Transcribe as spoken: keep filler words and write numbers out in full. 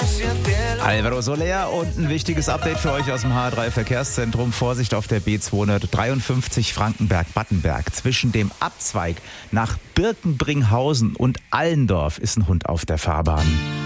Alvaro Soler und ein wichtiges Update für euch aus dem H drei Verkehrszentrum. Vorsicht auf der B zweihundertdreiundfünfzig Frankenberg-Battenberg. Zwischen dem Abzweig nach Birkenbringhausen und Allendorf ist ein Hund auf der Fahrbahn.